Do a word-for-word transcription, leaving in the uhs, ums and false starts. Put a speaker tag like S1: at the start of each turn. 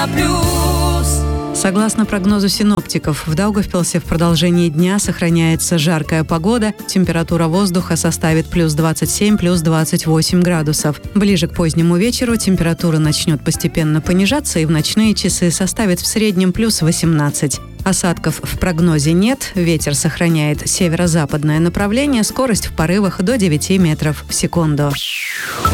S1: Согласно прогнозу синоптиков, в Даугавпилсе в продолжении дня сохраняется жаркая погода. Температура воздуха составит плюс двадцать семь, плюс двадцать восемь градусов. Ближе к позднему вечеру температура начнет постепенно понижаться и в ночные часы составит в среднем плюс восемнадцать. Осадков в прогнозе нет, ветер сохраняет северо-западное направление, скорость в порывах до девяти метров в секунду.